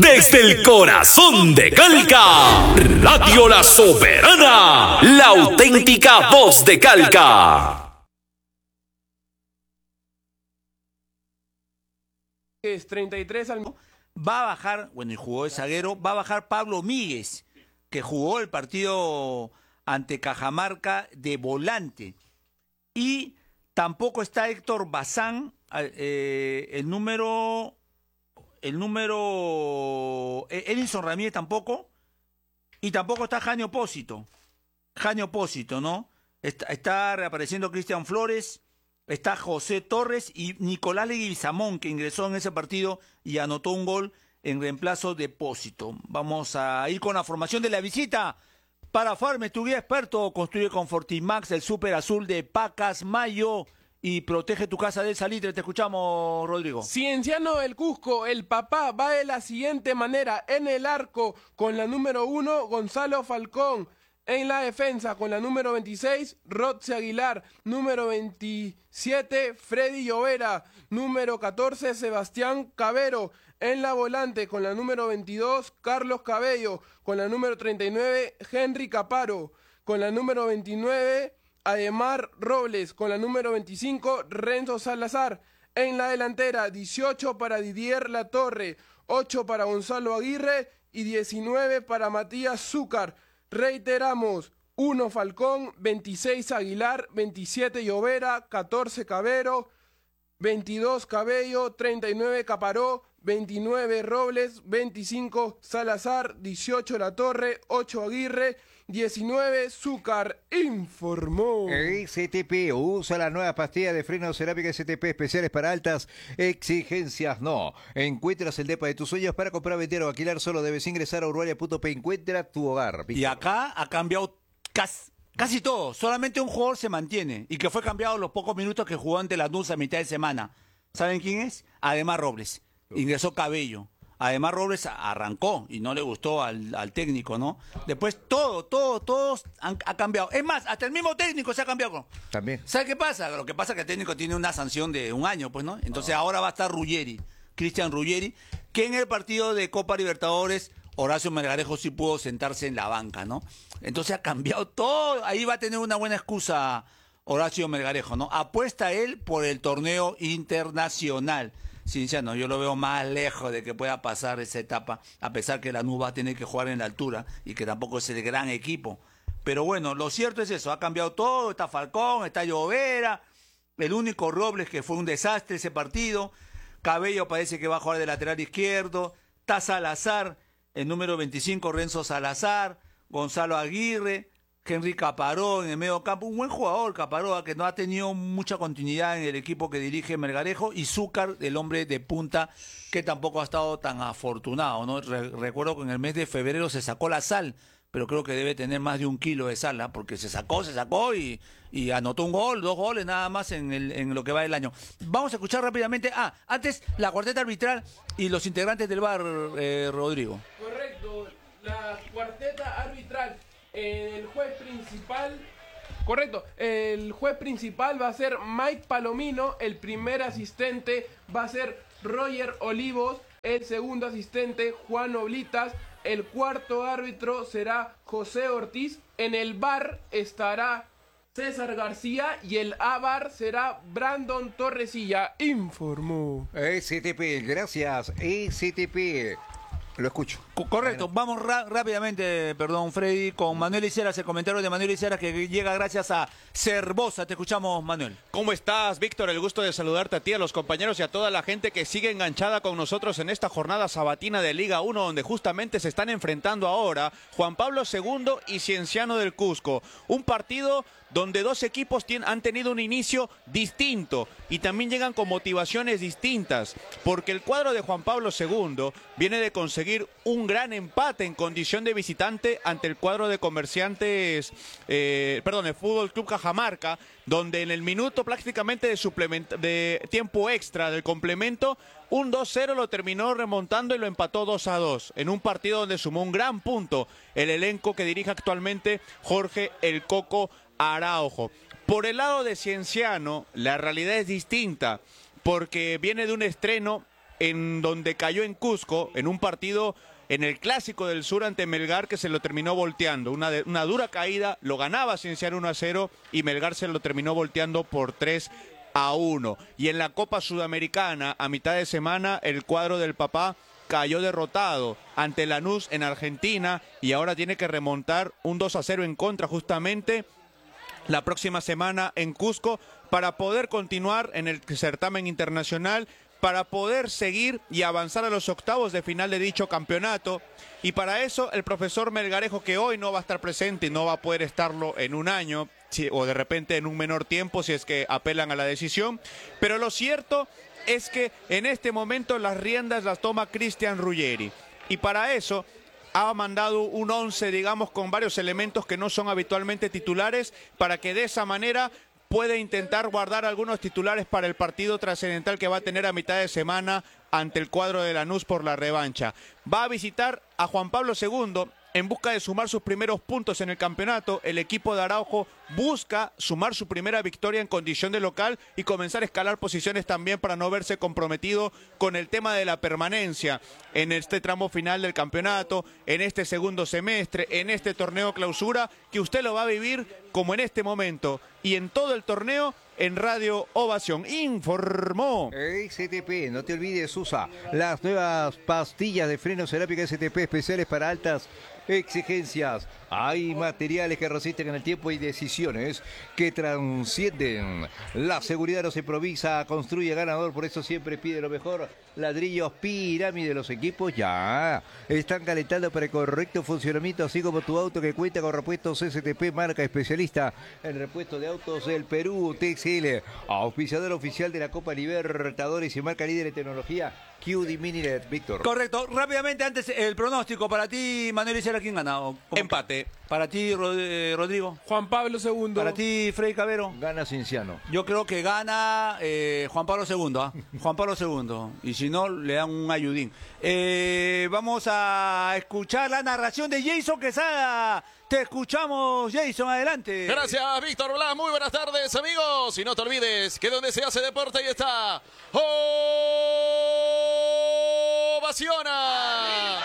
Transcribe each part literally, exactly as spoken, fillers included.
Desde el corazón de Calca, Radio La Soberana, la auténtica voz de Calca. Es treinta y tres al... Va a bajar, bueno, y jugó de zaguero, va a bajar Pablo Míguez, que jugó el partido ante Cajamarca de volante. Y tampoco está Héctor Bazán, eh, el número... El número... Edinson Ramírez tampoco. Y tampoco está Jani Opósito. Jani Opósito, ¿no? Está, está reapareciendo Cristian Flores. Está José Torres y Nicolás Leguizamón, que ingresó en ese partido y anotó un gol en reemplazo de Opósito. Vamos a ir con la formación de la visita. Para Farmes, tu guía experto, construye con Fortimax, el súper azul de Pacas Mayo. Y protege tu casa del salitre. Te escuchamos, Rodrigo. Cienciano del Cusco, el papá va de la siguiente manera. En el arco, con la número uno, Gonzalo Falcón. En la defensa, con la número veintiséis, Rodce Aguilar. Número veintisiete, Freddy Llovera. Número catorce, Sebastián Cabero. En la volante, con la número veintidós, Carlos Cabello. Con la número treinta y nueve, Henry Caparo. Con la número veintinueve... Ademar Robles, con la número veinticinco, Renzo Salazar. En la delantera, dieciocho para Didier Latorre, ocho para Gonzalo Aguirre y diecinueve para Matías Zúcar. Reiteramos, uno Falcón, veintiséis Aguilar, veintisiete Llovera, catorce Cabero, veintidós Cabello, treinta y nueve Caparó, veintinueve Robles, veinticinco Salazar, dieciocho Latorre, ocho Aguirre, diecinueve Zúcar, informó. S T P, usa la nueva pastilla de freno cerámica S T P, especiales para altas exigencias. No, encuentras el depa de tus sueños. Para comprar, vender o alquilar solo debes ingresar a urbaria punto pe. Encuentra tu hogar. Y acá ha cambiado casi, casi todo. Solamente un jugador se mantiene y que fue cambiado los pocos minutos que jugó ante la Lanús a mitad de semana. ¿Saben quién es? Ademar Robles. Ingresó Cabello. Además Robles arrancó y no le gustó al, al técnico, ¿no? Después todo, todo, todos han ha cambiado. Es más, hasta el mismo técnico se ha cambiado. También. ¿Sabe qué pasa? Lo que pasa es que el técnico tiene una sanción de un año, pues, ¿no? Entonces ahora va a estar Ruggeri, Cristian Ruggeri, que en el partido de Copa Libertadores, Horacio Melgarejo sí pudo sentarse en la banca, ¿no? Entonces ha cambiado todo. Ahí va a tener una buena excusa Horacio Melgarejo, ¿no? Apuesta él por el torneo internacional. Cienciano, yo lo veo más lejos de que pueda pasar esa etapa, a pesar que la Lanús va a tener que jugar en la altura y que tampoco es el gran equipo. Pero bueno, lo cierto es eso, ha cambiado todo, está Falcón, está Llovera, el único Robles que fue un desastre ese partido, Cabello parece que va a jugar de lateral izquierdo, está Salazar, el número veinticinco, Renzo Salazar, Gonzalo Aguirre, Henry Caparó en el medio campo, un buen jugador Caparó, que no ha tenido mucha continuidad en el equipo que dirige Melgarejo, y Zúcar, el hombre de punta, que tampoco ha estado tan afortunado, ¿no? Re recuerdo que en el mes de febrero se sacó la sal, pero creo que debe tener más de un kilo de sal, ¿eh? Porque se sacó, se sacó y, y anotó un gol, dos goles nada más en, el, en lo que va del año. Vamos a escuchar rápidamente, ah, antes la cuarteta arbitral y los integrantes del V A R, eh, Rodrigo. Correcto, la cuarteta arbitral. El juez principal, correcto, el juez principal va a ser Mike Palomino, el primer asistente va a ser Roger Olivos, el segundo asistente Juan Oblitas, el cuarto árbitro será José Ortiz, en el V A R estará César García y el A V A R será Brandon Torresilla, informó. S T P, gracias, S T P. Lo escucho. Correcto, vamos rápidamente, perdón Freddy, con Manuel Iceras, el comentario de Manuel Iceras que llega gracias a Cervosa. Te escuchamos, Manuel. ¿Cómo estás, Víctor? El gusto de saludarte a ti, a los compañeros y a toda la gente que sigue enganchada con nosotros en esta jornada sabatina de Liga uno, donde justamente se están enfrentando ahora Juan Pablo segundo y Cienciano del Cusco. Un partido donde dos equipos han tenido un inicio distinto y también llegan con motivaciones distintas, porque el cuadro de Juan Pablo segundo viene de conseguir un gran empate en condición de visitante ante el cuadro de Comerciantes, eh, perdón, el Fútbol Club Cajamarca, donde en el minuto prácticamente de, suplemento, de tiempo extra del complemento, un dos cero lo terminó remontando y lo empató dos a dos, en un partido donde sumó un gran punto el elenco que dirige actualmente Jorge El Coco Araujo. Por el lado de Cienciano, la realidad es distinta, porque viene de un estreno en donde cayó en Cusco, en un partido en el Clásico del Sur ante Melgar, que se lo terminó volteando. Una, de, una dura caída, lo ganaba Cienciano uno a cero y Melgar se lo terminó volteando por tres a uno. Y en la Copa Sudamericana, a mitad de semana, el cuadro del Papá cayó derrotado ante Lanús en Argentina y ahora tiene que remontar un dos a cero en contra justamente la próxima semana en Cusco para poder continuar en el certamen internacional, para poder seguir y avanzar a los octavos de final de dicho campeonato. Y para eso el profesor Melgarejo, que hoy no va a estar presente y no va a poder estarlo en un año, si, o de repente en un menor tiempo si es que apelan a la decisión, pero lo cierto es que en este momento las riendas las toma Cristian Ruggeri. Y para eso ha mandado un once, digamos, con varios elementos que no son habitualmente titulares, para que de esa manera puede intentar guardar algunos titulares para el partido trascendental que va a tener a mitad de semana ante el cuadro de Lanús por la revancha. Va a visitar a Juan Pablo segundo en busca de sumar sus primeros puntos en el campeonato. El equipo de Araujo busca sumar su primera victoria en condición de local y comenzar a escalar posiciones también para no verse comprometido con el tema de la permanencia en este tramo final del campeonato, en este segundo semestre, en este torneo clausura, que usted lo va a vivir como en este momento y en todo el torneo en Radio Ovación. Informó S T P, no te olvides, usa las nuevas pastillas de freno cerámica S T P especiales para altas exigencias. Hay materiales que resisten en el tiempo y decisiones que transcienden. La seguridad no se improvisa, construye ganador, por eso siempre pide lo mejor. Ladrillos Pirámide, los equipos ya están calentando para el correcto funcionamiento, así como tu auto que cuenta con repuestos S T P, marca especialista en repuesto de autos del Perú. T X L, auspiciador oficial de la Copa Libertadores y marca líder en tecnología. Q D Mininet, Víctor. Correcto. Rápidamente, antes el pronóstico para ti, Manuel Isela, ¿quién gana? ¿Cómo? empate. Para ti, Rod eh, Rodrigo. Juan Pablo segundo. Para ti, Freddy Cabero. Gana Cienciano. Yo creo que gana eh, Juan Pablo segundo. ¿ah? Juan Pablo segundo. Y si no, le dan un ayudín. Eh, vamos a escuchar la narración de Jason Quesada. Te escuchamos, Jason, adelante. Gracias, Víctor Blas. Muy buenas tardes, amigos. Y no te olvides que donde se hace deporte, ahí está. Ovaciona.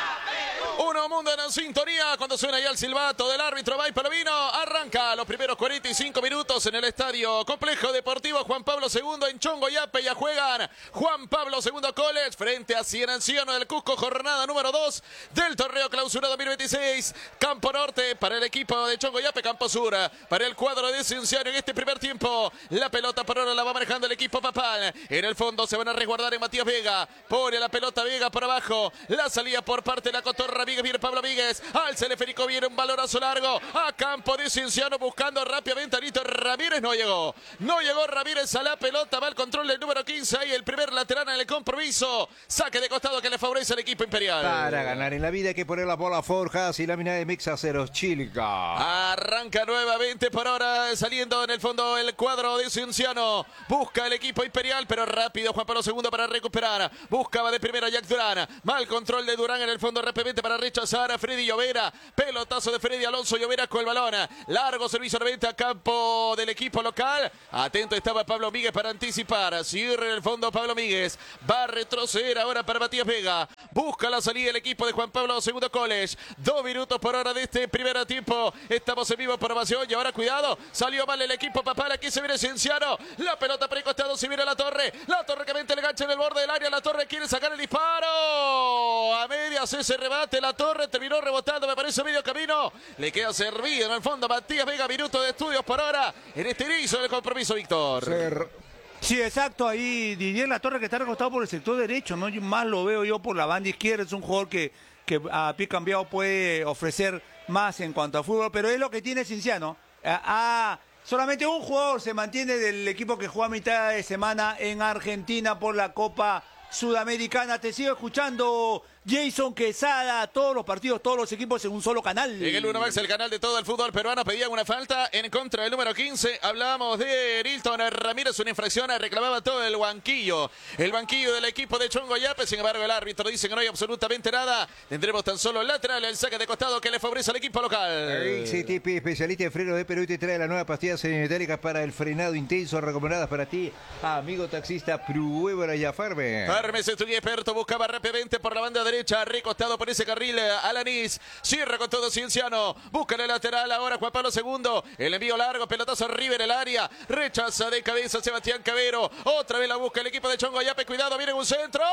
Uno mundo en sintonía cuando suena ya el silbato del árbitro Bay Palovino. Arranca los primeros cuarenta y cinco minutos en el estadio Complejo Deportivo Juan Pablo segundo en Chongoyape. Ya juegan Juan Pablo segundo College frente a Cienciano del Cusco, jornada número dos del torneo clausura dos mil veintiséis. Campo Norte para el equipo de Chongoyape, Campo Sur para el cuadro de Cienciano en este primer tiempo. La pelota por ahora la va manejando el equipo papal. En el fondo se van a resguardar en Matías Vega. Pone la pelota Vega por abajo. La salida por parte de la Cotorra Víguez, viene Pablo Víguez, al teleférico viene un balonazo largo, a campo de Cienciano buscando rápidamente a Nito Ramírez, no llegó, no llegó Ramírez a la pelota, va al control del número quince, ahí el primer lateral en el compromiso, saque de costado que le favorece al equipo imperial. Para ganar en la vida hay que poner la bola forjas y lámina de mix aceros Chilca. Arranca nuevamente por ahora, saliendo en el fondo el cuadro de Cienciano, busca el equipo imperial, pero rápido Juan Pablo segundo para recuperar, buscaba de primera Jack Durán, mal control de Durán en el fondo rápidamente para rechazar a Freddy Llovera, pelotazo de Freddy Alonso Llovera con el balón, largo servicio nuevamente a campo del equipo local, atento estaba Pablo Míguez para anticipar, cierre en el fondo Pablo Míguez, va a retroceder ahora para Matías Vega, busca la salida del equipo de Juan Pablo segundo College, dos minutos por hora de este primer tiempo, estamos en vivo por Ovación y ahora cuidado, salió mal el equipo papal, aquí se viene Cienciano, la pelota por el costado, se viene la torre, la torre que vente el gancho en el borde del área, la torre quiere sacar el disparo, a medias ese rebate, la torre terminó rebotando, me parece medio camino, le queda servido en el fondo Matías Vega, minuto de estudios por ahora, en este inicio del compromiso, Víctor. Ser... Sí, exacto, ahí Didier Latorre que está recostado por el sector derecho, ¿no? Yo más lo veo yo por la banda izquierda, es un jugador que, que a pie cambiado puede ofrecer más en cuanto a fútbol, pero es lo que tiene Cienciano. Ah, solamente un jugador se mantiene del equipo que juega a mitad de semana en Argentina por la Copa Sudamericana. Te sigo escuchando, Jason Quesada, todos los partidos, todos los equipos en un solo canal. En el uno Max, el canal de todo el fútbol peruano, pedían una falta en contra del número quince. Hablábamos de Nilton Ramírez, una infracción, reclamaba todo el banquillo. El banquillo del equipo de Chongoyape, sin embargo el árbitro dice que no hay absolutamente nada. Tendremos tan solo el lateral, el saque de costado que le favorece al equipo local. X T P, especialista en freno de Perú, y te trae la nueva pastilla semimetálica para el frenado intenso, recomendadas para ti, amigo taxista. Pruébala ya, Farbe. Farmes es tu guía experto, buscaba rápidamente por la banda derecha, recostado por ese carril Alanis, cierra con todo Cienciano, busca el lateral ahora Juan Pablo segundo, el envío largo, pelotazo arriba en el área, rechaza de cabeza Sebastián Cavero, otra vez la busca el equipo de Chongo Ayape, cuidado, viene un centro,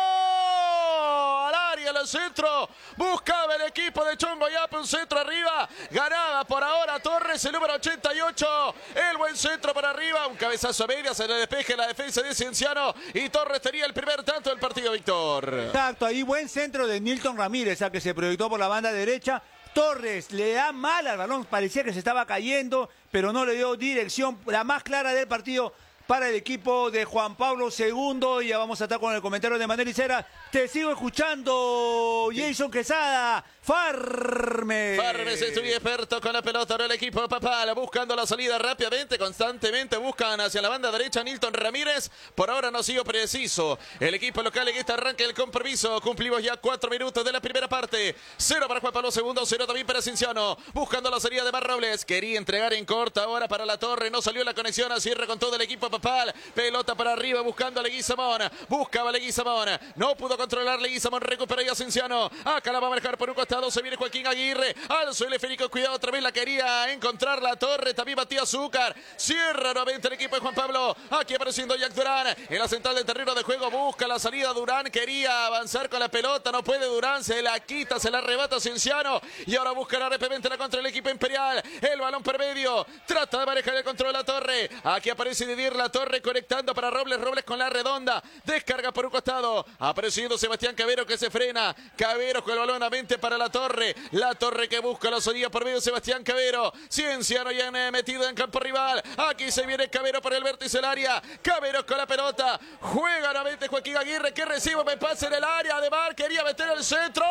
al área, al centro, buscaba el equipo de Chongo Ayape, un centro arriba, ganaba por ahora Torres, el número ochenta y ocho, el buen centro para arriba, un cabezazo a media, se le despeje la defensa de Cienciano y Torres tenía el primer tanto del partido, Víctor. Exacto, ahí buen centro de Nilton Ramírez, a que se proyectó por la banda derecha. Torres le da mal al balón, parecía que se estaba cayendo, pero no le dio dirección, la más clara del partido para el equipo de Juan Pablo segundo. Ya vamos a estar con el comentario de Manuel Isera. Te sigo escuchando, Jason Quesada. Farmes. Farmes es tu experto con la pelota. Ahora el equipo de Papal buscando la salida rápidamente, constantemente buscan hacia la banda derecha Nilton Ramírez. Por ahora no ha sido preciso el equipo local en este arranque del compromiso. Cumplimos ya cuatro minutos de la primera parte. Cero para Juan Pablo segundo, cero también para Cienciano. Buscando la salida de Mar Robles. Quería entregar en corta ahora para la torre. No salió la conexión. Cierra con todo el equipo de Papal. Pelota para arriba buscando a Leguizamón. Buscaba a Leguizamón. No pudo controlar Leguizamón. Recupera ya Cienciano. Acá la va a marcar por un costado. Se viene Joaquín Aguirre. Alzo el esférico. Cuidado, otra vez la quería encontrar la torre. También batía Azúcar. Cierra nuevamente el equipo de Juan Pablo. Aquí apareciendo Jack Durán. En la central del terreno de juego. Busca la salida Durán. Quería avanzar con la pelota. No puede Durán. Se la quita. Se la arrebata Cienciano. Y ahora buscará rápidamente la contra el equipo imperial. El balón per medio. Trata de manejar el control de la torre. Aquí aparece Didier la torre conectando para Robles. Robles con la redonda. Descarga por un costado. Apareciendo Sebastián Cavero que se frena. Cavero con el balón a mente para la torre. La torre que busca la salida por medio de Sebastián Cavero. Cienciano ya metido en campo rival. Aquí se viene Cavero por el vértice del área. Cavero con la pelota. Juega nuevamente Joaquín Aguirre que recibe un pase en el área. Además quería meter el centro.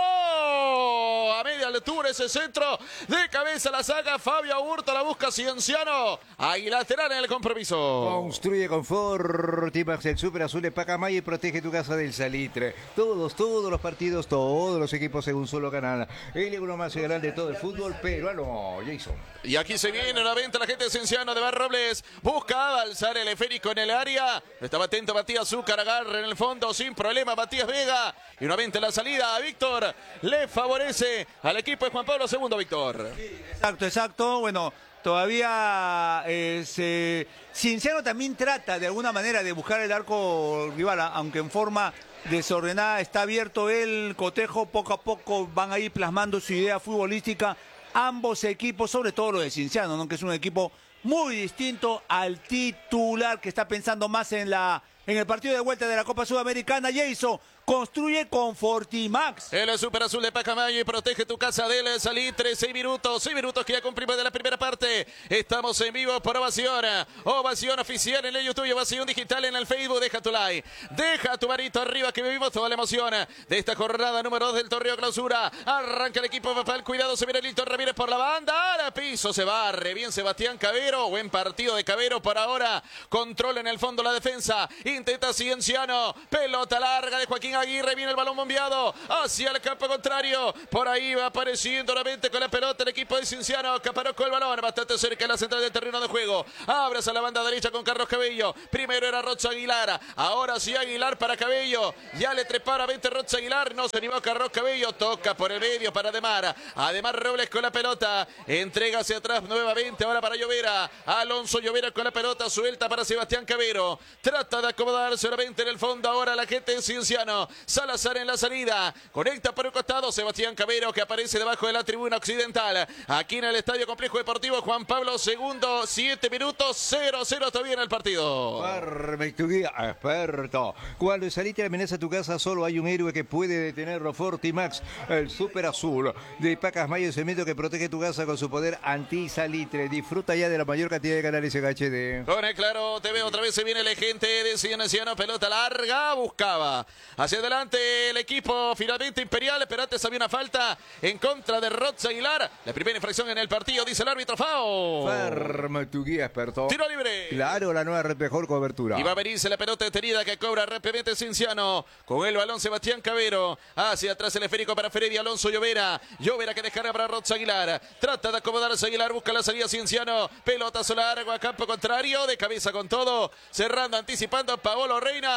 A media altura ese centro. De cabeza la saca Fabio Aburto. La busca Cienciano. Ahí lateral en el compromiso. Construye confort, Timax, el Super Azul de Pacamaya y protege tu casa del salitre. Todos, todos los partidos, todos los equipos en un solo canal. El uno más grande de todo el fútbol peruano, Jason. Y aquí se viene nuevamente la gente de Cienciano de Bar Robles. Busca avanzar el esférico en el área. Estaba atento Matías Azúcar, agarra en el fondo sin problema Matías Vega. Y nuevamente la salida a Víctor le favorece al equipo de Juan Pablo segundo, Víctor. Exacto, exacto. Bueno, todavía eh, se... Cienciano también trata de alguna manera de buscar el arco rival, aunque en forma desordenada. Está abierto el cotejo, poco a poco van a ir plasmando su idea futbolística ambos equipos, sobre todo lo de Cienciano, ¿no? Que es un equipo muy distinto al titular, que está pensando más en la en el partido de vuelta de la Copa Sudamericana. Jason construye con Fortimax. El Super Azul de Pacamayo y protege tu casa del Salitre. Seis minutos, seis minutos que ya cumplimos de la primera parte. Estamos en vivo por Ovación. Ovación oficial en el YouTube, Ovación digital en el Facebook. Deja tu like, deja tu manito arriba que vivimos toda la emoción de esta jornada número dos del torneo clausura. Arranca el equipo papal, cuidado, se viene Lito Ramírez por la banda. Al piso se barre, bien Sebastián Cavero. Buen partido de Cavero por ahora. Control en el fondo la defensa. Intenta Cienciano. Pelota larga de Joaquín Aguirre, viene el balón bombeado hacia el campo contrario. Por ahí va apareciendo nuevamente con la pelota el equipo de Cienciano. Acaparó con el balón, bastante cerca de la central del terreno de juego. Abraza la banda derecha con Carlos Cabello. Primero era Rocha Aguilar. Ahora sí Aguilar para Cabello. Ya le trepa nuevamente Rocha Aguilar. No se animó a Carlos Cabello. Toca por el medio para Ademar. Ademar Robles con la pelota. Entrega hacia atrás nuevamente. Ahora para Llovera. Alonso Llovera con la pelota. Suelta para Sebastián Cavero. Trata de acomodarse nuevamente en el fondo. Ahora la gente de Cienciano. Salazar en la salida, conecta por un costado Sebastián Cavero que aparece debajo de la tribuna occidental, aquí en el Estadio Complejo Deportivo Juan Pablo segundo, siete minutos, cero a cero todavía en el partido. Farmes, tu guía experto. Cuando saliste amenaza tu casa, solo hay un héroe que puede detenerlo, Fortimax, el Super Azul de Pacasmayo, cemento que protege tu casa con su poder anti-salitre. Disfruta ya de la mayor cantidad de canales en H D. Con el Claro T V otra vez se viene la gente de Cienciano, pelota larga, buscaba hacia adelante el equipo finalmente imperial, pero antes había una falta en contra de Rods Aguilar. La primera infracción en el partido, dice el árbitro. Fao. Farmes, tu guía experto. Tiro libre. Claro, la nueva red mejor cobertura. Y va a venirse la pelota detenida que cobra rápidamente Cienciano. Con el balón Sebastián Cavero. Hacia atrás el esférico para Freddy Alonso Llovera. Llovera que descarga para Rods Aguilar. Trata de acomodarse Aguilar, busca la salida Cienciano. Pelotazo largo a campo contrario, de cabeza con todo. Cerrando, anticipando Paolo Reina.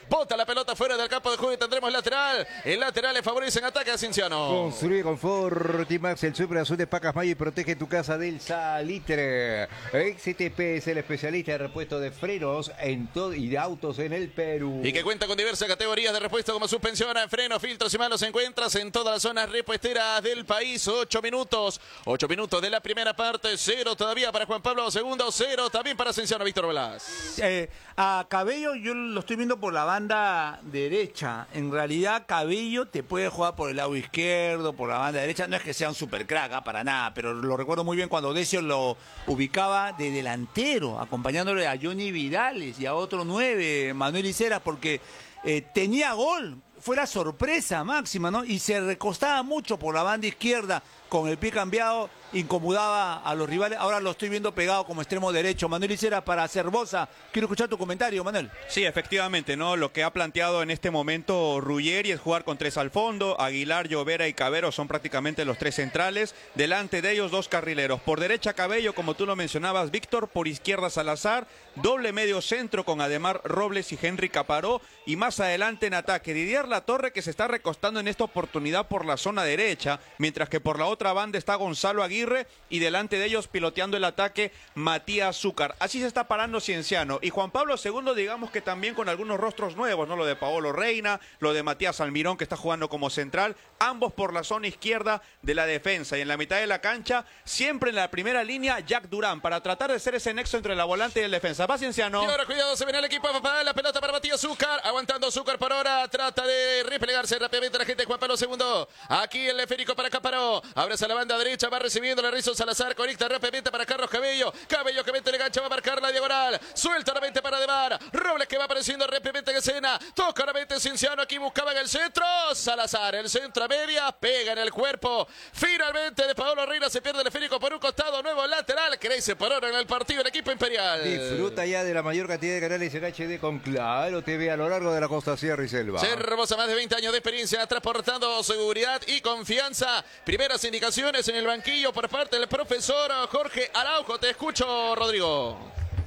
Bota la pelota fuera del campo de juego y tendremos lateral. El lateral le favorece en ataque a Cienciano. Construye con Fortimax, el super azul de Pacas Mayo y protege tu casa del salitre. X T P es el especialista de repuesto de frenos en todo y de autos en el Perú. Y que cuenta con diversas categorías de repuesto como suspensión, frenos, filtros y más. Los encuentras en todas las zonas repuesteras del país. Ocho minutos. Ocho minutos de la primera parte. Cero todavía para Juan Pablo segundo. Cero también para Cienciano. Víctor Blas. Eh, a Cabello yo lo estoy viendo por la banda derecha. En realidad Cabello te puede jugar por el lado izquierdo, por la banda derecha. No es que sea un super crack, ¿eh? Para nada, pero lo recuerdo muy bien cuando Decio lo ubicaba de delantero, acompañándole a Johnny Vidales y a otro nueve, Manuel Iceras, porque eh, tenía gol. Fue la sorpresa máxima, ¿no? Y se recostaba mucho por la banda izquierda con el pie cambiado, incomodaba a los rivales. Ahora lo estoy viendo pegado como extremo derecho. Manuel Iceras para Cervosa. Quiero escuchar tu comentario, Manuel. Sí, efectivamente, ¿no? Lo que ha planteado en este momento Ruggeri es jugar con tres al fondo. Aguilar, Llovera y Cabero son prácticamente los tres centrales. Delante de ellos, dos carrileros. Por derecha, Cabello, como tú lo mencionabas, Víctor. Por izquierda, Salazar. Doble medio centro con Ademar Robles y Henry Caparó. Y más adelante en ataque, Didier Latorre, que se está recostando en esta oportunidad por la zona derecha, mientras que por la otra banda está Gonzalo Aguirre y delante de ellos piloteando el ataque Matías Zúcar. Así se está parando Cienciano. Y Juan Pablo segundo, digamos que también con algunos rostros nuevos, ¿no? Lo de Paolo Reina, lo de Matías Almirón, que está jugando como central, ambos por la zona izquierda de la defensa. Y en la mitad de la cancha, siempre en la primera línea, Jack Durán, para tratar de ser ese nexo entre la volante y el defensa. Va Cienciano. Y ahora cuidado, se viene el equipo papá, la pelota para Matías Zúcar, aguantando Zúcar por ahora, trata de replegarse rápidamente la gente de Juan Pablo segundo. Aquí el esférico para Caparó, abraza la banda derecha, va recibiendo la Rizzo Salazar, conecta rápidamente para Carlos Cabello, Cabello que mete el gancho, va a marcar la diagonal, suelta nuevamente para Ademar, Robles que va apareciendo rápidamente en escena, toca nuevamente Cienciano, aquí buscaba en el centro, Salazar, el centro a media, pega en el cuerpo, finalmente de Paolo Reina se pierde el esférico por un costado, nuevo lateral, crece por ahora en el partido el equipo imperial. Disfruta ya de la mayor cantidad de canales en H D con Claro T V a lo largo de la costa, sierra y selva. Cervosa, más de veinte años de experiencia, transportando seguridad y confianza. Primeras indicaciones en el banquillo por parte del profesor Jorge Araujo. Te escucho, Rodrigo.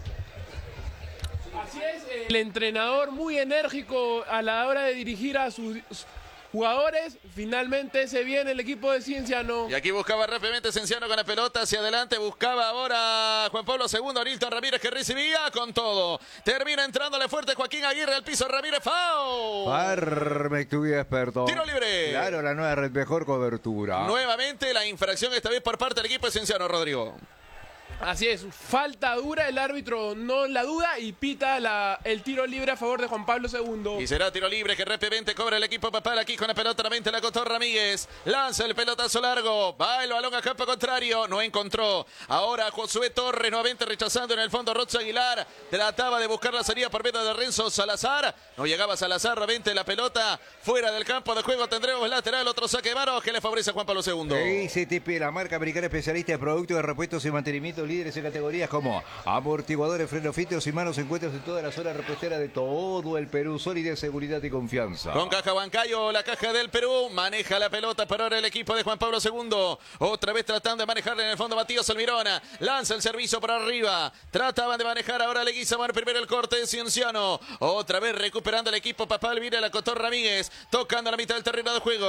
Así es, el entrenador muy enérgico a la hora de dirigir a sus jugadores. Finalmente se viene el equipo de Cienciano. Y aquí buscaba rápidamente Cienciano con la pelota hacia adelante. Buscaba ahora Juan Pablo segundo. Nilton Ramírez que recibía con todo. Termina entrándole fuerte Joaquín Aguirre al piso. Ramírez, foul. Farmec, tu guía experto. Tiro libre. Claro, la nueva red, mejor cobertura. Nuevamente la infracción esta vez por parte del equipo de Cienciano, Rodrigo. Así es, falta dura, el árbitro no la duda y pita la, el tiro libre a favor de Juan Pablo segundo. Y será tiro libre que rápidamente cobra el equipo papal aquí con la pelota, nuevamente la costó Ramírez, lanza el pelotazo largo, va el balón a campo contrario, no encontró, ahora Josué Torres nuevamente rechazando en el fondo Rods Aguilar, trataba de buscar la salida por medio de Renzo Salazar, no llegaba Salazar, nuevamente la pelota fuera del campo de juego, tendremos lateral, otro saque de manos que le favorece a Juan Pablo segundo. X T P, la marca americana especialista de productos de repuestos y mantenimiento, líderes en categorías como amortiguadores, frenos, filtros y manos, encuentros en toda la zona repostera de todo el Perú. Solidez, seguridad y confianza. Con Caja Bancayo, la caja del Perú, maneja la pelota para ahora el equipo de Juan Pablo segundo. Otra vez tratando de manejarle en el fondo Matías Almirón. Lanza el servicio para arriba. Trataban de manejar ahora Leguizamón. Primero el corte de Cienciano. Otra vez recuperando el equipo papal. Mira la Cotor Ramírez. Tocando la mitad del terreno de juego.